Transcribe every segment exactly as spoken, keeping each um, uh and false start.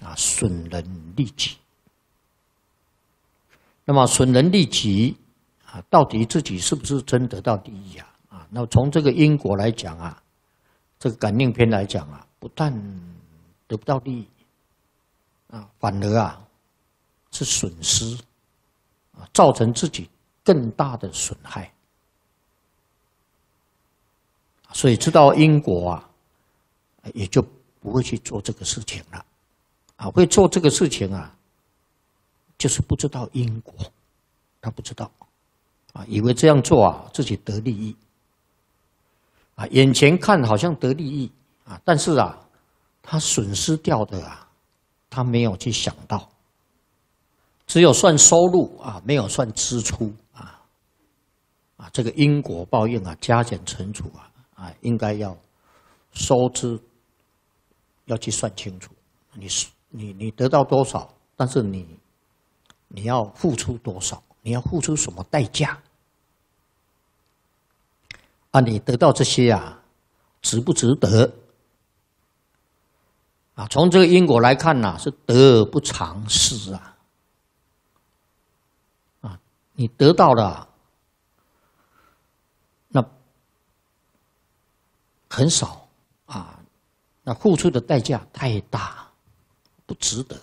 啊，损人利己。那么损人利己啊，到底自己是不是真得到利益啊？啊，那从这个因果来讲啊，这个感应篇来讲啊，不但得不到利益啊，反而啊是损失啊，造成自己更大的损害。所以知道因果啊，也就不会去做这个事情了。啊，会做这个事情啊，就是不知道因果，他不知道，啊，以为这样做啊自己得利益，啊，眼前看好像得利益啊，但是啊，他损失掉的啊，他没有去想到，只有算收入啊，没有算支出啊，啊，这个因果报应啊，加减乘除啊，啊，应该要收支要去算清楚，你你你得到多少，但是你你要付出多少，你要付出什么代价？啊，你得到这些啊，值不值得？啊，从这个因果来看呢、啊，是得不偿失啊！啊，你得到了，那很少啊，那付出的代价太大，不值得。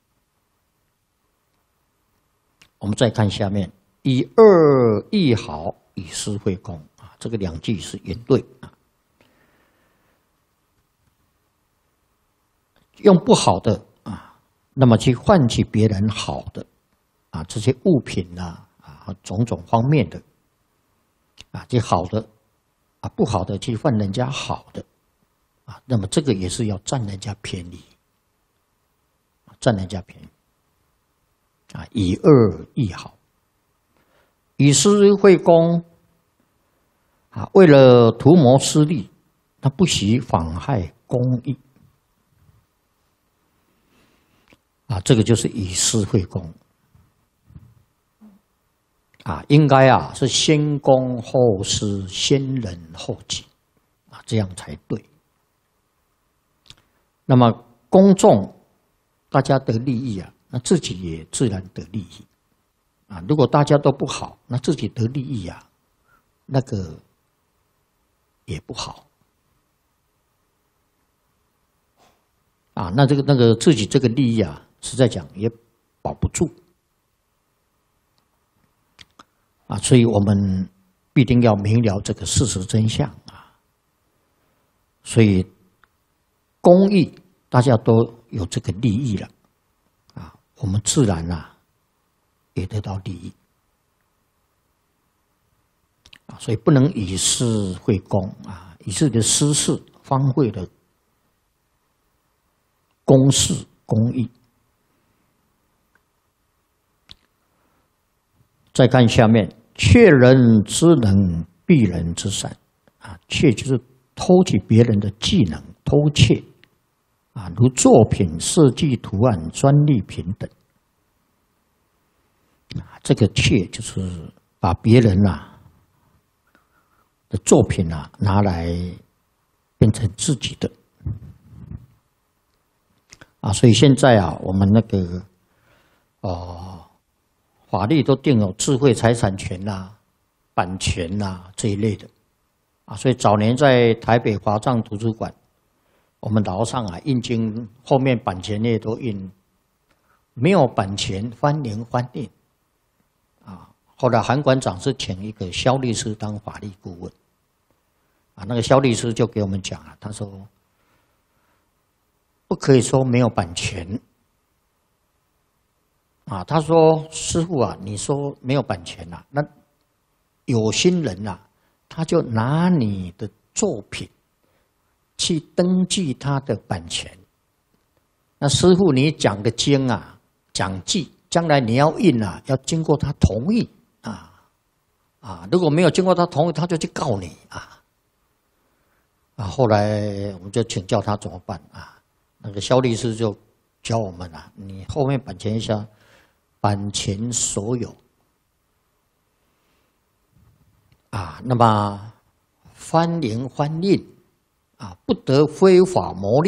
我们再看下面，以恶易好，以私会公啊，这个两句是原对啊。用不好的啊，那么去换取别人好的啊，这些物品呐啊，种种方面的啊，这好的啊，不好的去换人家好的啊，那么这个也是要占人家便宜，占人家便宜。啊，以恶易好，以私会公啊，为了图谋私利，他不惜妨害公义啊，这个就是以私会公啊，应该啊是先公后私，先人后己啊，这样才对。那么公众大家得利益啊。那自己也自然得利益，啊！如果大家都不好，那自己得利益啊，那个也不好，啊！那这个那个自己这个利益啊，实在讲也保不住，啊！所以我们必定要明了这个事实真相啊！所以公益大家都有这个利益了。我们自然啊，也得到利益啊，所以不能以私会公啊，以自己的私事荒废了公事公益。再看下面，窃人之能，避人之善啊，窃就是偷取别人的技能，偷窃。啊，如作品、设计、图案、专利品等，啊，这个窃就是把别人啊的作品啊拿来变成自己的，啊，所以现在啊，我们那个哦法律都定有智慧财产权呐、啊、版权呐、啊、这一类的，啊，所以早年在台北华藏图书馆。我们楼上啊，印经后面版权页都印没有版权，翻零翻印啊。后来韩馆长是请一个肖律师当法律顾问啊，那个肖律师就给我们讲啊，他说不可以说没有版权啊。他说师父啊，你说没有版权啊，那有心人啊，他就拿你的作品。去登记他的版权，那师父你讲的经啊，讲记，将来你要印啊，要经过他同意啊啊，如果没有经过他同意，他就去告你啊啊。后来我们就请教他怎么办啊，那个肖律师就教我们啊，你后面版权一下，版权所有啊，那么翻零翻印。啊，不得非法牟利。